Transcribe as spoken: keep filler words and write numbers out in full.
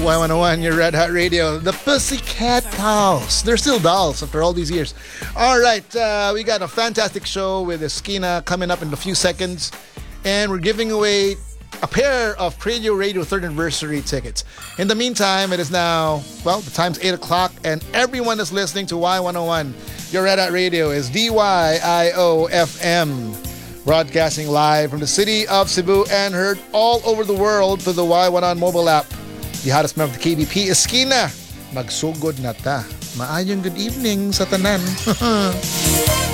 Y one oh one, your Red Hot Radio. The Pussycat Dolls. They're still dolls after all these years. All right, uh, we got a fantastic show with Esquina coming up in a few seconds. And we're giving away a pair of Radio Radio third Anniversary tickets. In the meantime, it is now, well, the time's eight o'clock, and everyone is listening to Y one oh one. Your Red Hot Radio is D Y I O F M. Broadcasting live from the city of Cebu and heard all over the world through the Y one oh one mobile app. The hottest member of the K B P, Esquina. Magsugod na ta. Maayong good evening sa tanan.